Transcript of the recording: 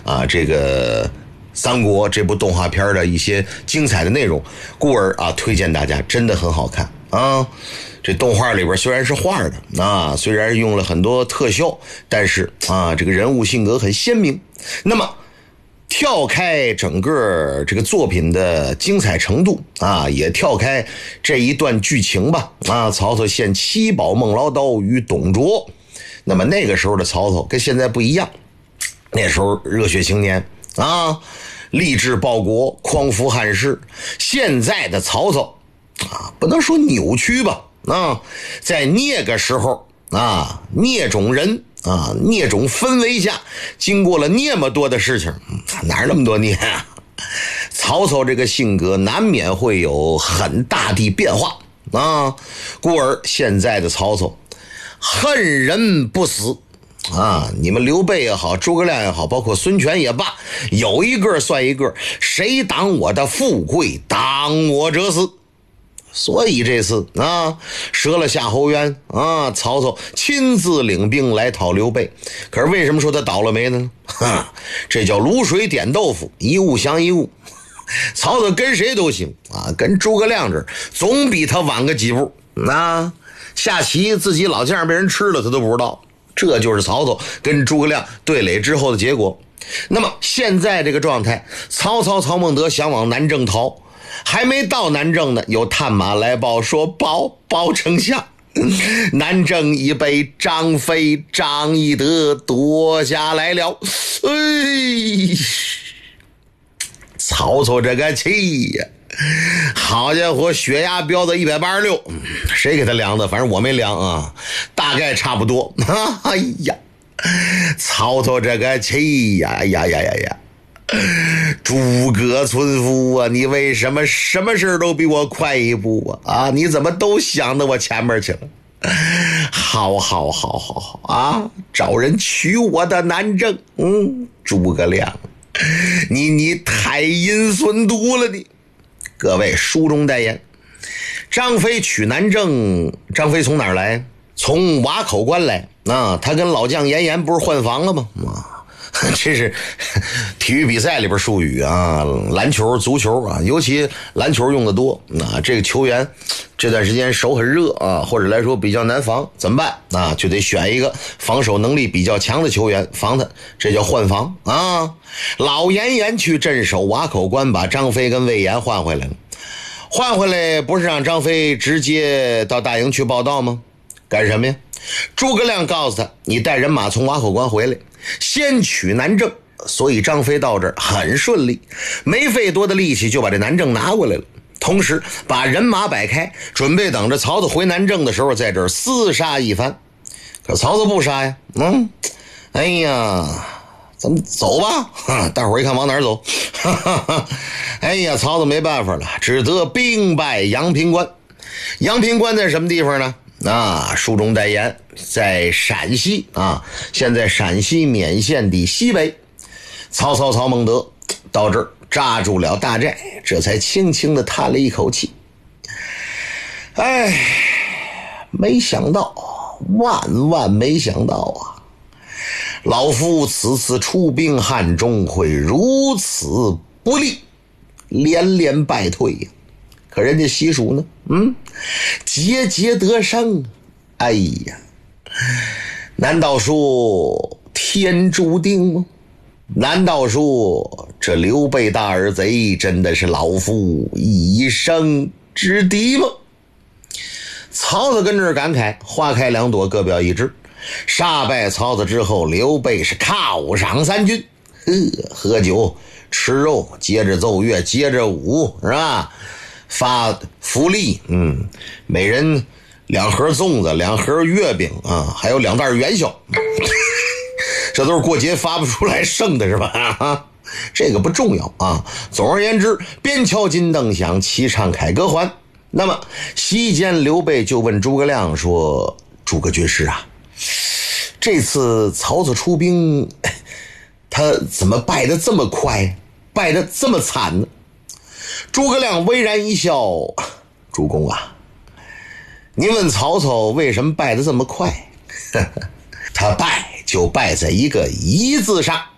这个三国这部动画片的一些精彩的内容，故而推荐大家，真的很好看啊。这动画里边虽然是画的虽然用了很多特效，但是这个人物性格很鲜明。那么跳开整个这个作品的精彩程度也跳开这一段剧情吧曹操献七宝孟劳刀与董卓。那么那个时候的曹操跟现在不一样，那时候热血青年立志报国，匡扶汉室。现在的曹操不能说扭曲吧在那个时候那种人那种氛围下，经过了那么多的事情，哪有那么多孽曹操这个性格难免会有很大的变化故而现在的曹操恨人不死你们刘备也好，诸葛亮也好，包括孙权也罢，有一个算一个，谁挡我的富贵，挡我者死。所以这次折了夏侯渊曹操亲自领兵来讨刘备。可是为什么说他倒了霉呢？这叫卤水点豆腐，一物降一物。曹操跟谁都行跟诸葛亮这儿总比他晚个几步下棋自己老将被人吃了他都不知道，这就是曹操跟诸葛亮对垒之后的结果。那么现在这个状态，曹孟德想往南郑逃，还没到南郑呢，有探马来报说报丞相，南郑已被张飞、张翼德夺下来了。曹操这个气呀，好家伙，血压飙到186，谁给他量的？反正我没量大概差不多。哎呀，曹操这个气呀，诸葛村夫你为什么什么事都比我快一步你怎么都想到我前面去了？好找人取我的南郑。诸葛亮，你太阴损毒了你。各位书中代言，张飞取南郑，张飞从哪儿来？从瓦口关来他跟老将严颜不是换防了吗？这是体育比赛里边术语篮球、足球尤其篮球用的多这个球员这段时间手很热或者来说比较难防，怎么办就得选一个防守能力比较强的球员防他，这叫换防老严颜去镇守瓦口关，把张飞跟魏延换回来了。换回来不是让张飞直接到大营去报道吗？干什么呀？诸葛亮告诉他，你带人马从瓦口关回来，先取南郑。所以张飞到这儿很顺利，没费多的力气就把这南郑拿过来了。同时把人马摆开，准备等着曹操回南郑的时候在这儿厮杀一番。可曹操不杀呀哎呀，咱们走吧大伙儿一看往哪儿走哎呀，曹操没办法了，只得兵败阳平关。阳平关在什么地方呢？书中代言，在陕西现在陕西勉县的西北。曹孟德到这儿扎住了大寨，这才轻轻地叹了一口气。没想到，万没想到老夫此次出兵汉中会如此不利，连连败退呀。可人家西蜀呢节节得胜。哎呀，难道说天注定吗？难道说这刘备大儿贼真的是老夫一生之敌吗？曹操跟这儿感慨，花开两朵各表一枝。杀败曹操之后，刘备是犒赏三军，喝酒吃肉，接着奏乐，接着舞，是吧？发福利，每人2盒粽子，2盒月饼还有2袋元宵这都是过节发不出来剩的是吧这个不重要总而言之，边敲金灯响，齐唱凯歌还。那么席间刘备就问诸葛亮说，诸葛军师这次曹操出兵他怎么败得这么快，败得这么惨呢？诸葛亮微然一笑，主公您问曹操为什么败得这么快他败就败在一个一字上。